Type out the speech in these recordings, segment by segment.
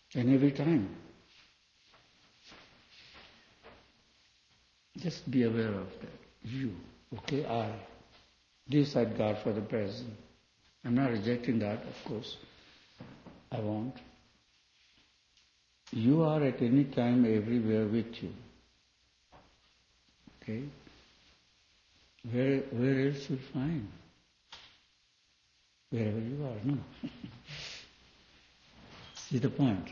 And every time, just be aware of that. You, okay, I. Leave aside God for the present. I'm not rejecting that, of course. I won't. You are at any time everywhere with you. Okay? Where else you'll find? Wherever you are, no. See the point?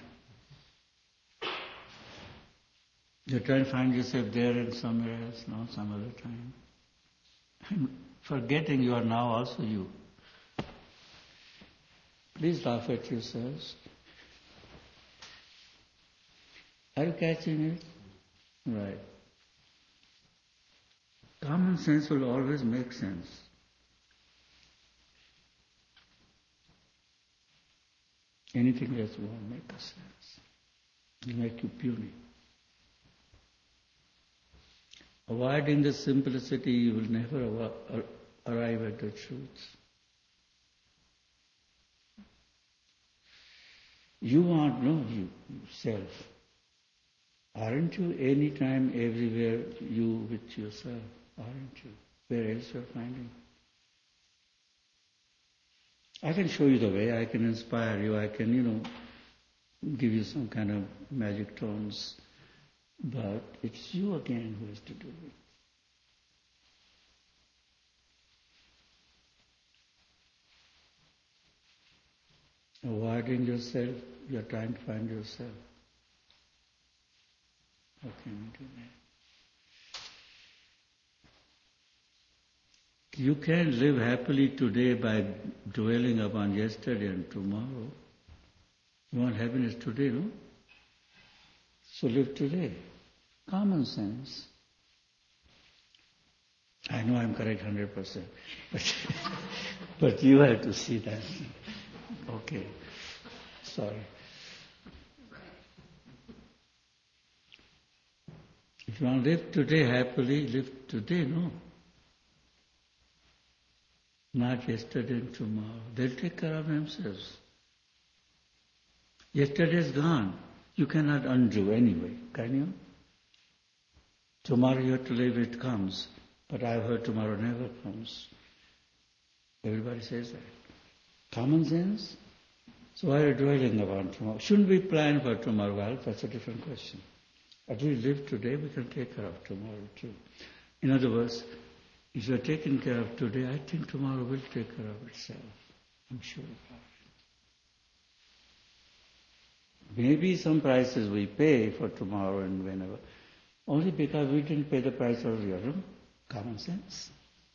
You're trying to find yourself there and somewhere else, no, some other time. And forgetting you are now also you. Please laugh at yourselves. Are you catching it? Right. Common sense will always make sense. Anything else won't make a sense. It'll make you puny. Avoiding the simplicity, you will never arrive at the truth. You want to know yourself. Aren't you any time, everywhere, you with yourself? Aren't you? Where else you are finding? I can show you the way, I can inspire you, I can, give you some kind of magic tones, but it's you again who has to do it. Avoiding yourself, you are trying to find yourself. How can you do that? You can't live happily today by dwelling upon yesterday and tomorrow. You want happiness today, no? So live today. Common sense. I know I'm correct 100%, but you have to see that. Okay. Sorry. If you want to live today happily, live today, no? Not yesterday and tomorrow. They'll take care of themselves. Yesterday is gone. You cannot undo anyway, can you? Tomorrow you have to live, it comes. But I've heard tomorrow never comes. Everybody says that. Common sense? So why are you dwelling upon tomorrow? Shouldn't we plan for tomorrow? Well, that's a different question. As we live today, we can take care of tomorrow too. In other words, if you are taken care of today, I think tomorrow will take care of itself. I'm sure about it. Maybe some prices we pay for tomorrow and whenever, only because we didn't pay the price earlier. No? Common sense.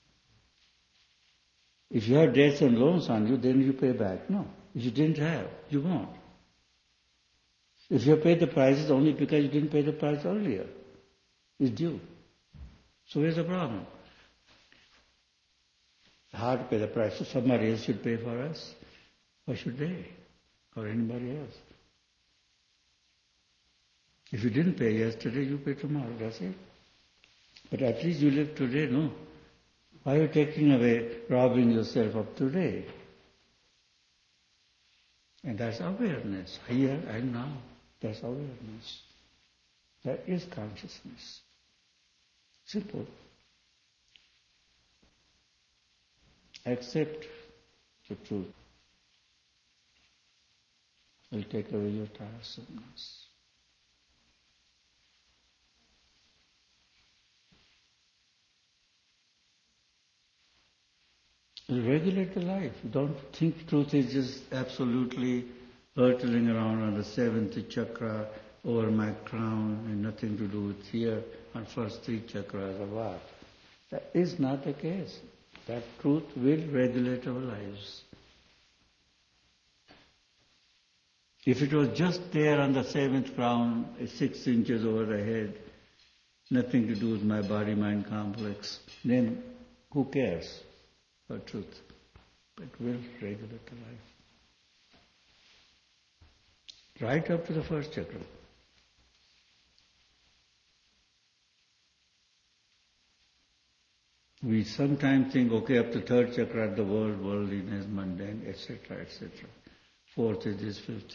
If you have debts and loans on you, then you pay back. No. If you didn't have, you won't. If you have paid the prices only because you didn't pay the price earlier, it's due. So where's the problem? It's hard to pay the price, so somebody else should pay for us. Why should they? Or anybody else? If you didn't pay yesterday, you pay tomorrow, that's it. But at least you live today, no? Why are you taking away, robbing yourself of today? And that's awareness, here and now. That's awareness. That is consciousness. Simple. Accept the truth. It will take away your tiresomeness. It will regulate the life. Don't think truth is just absolutely hurtling around on the seventh chakra over my crown and nothing to do with here on first three chakras or what. That is not the case. That truth will regulate our lives. If it was just there on the seventh crown, 6 inches over the head, nothing to do with my body-mind complex, then who cares for truth? But it will regulate the life. Right up to the first chakra. We sometimes think, okay, up to third chakra, the world, worldliness, mundane, etc., etc. Fourth is this, fifth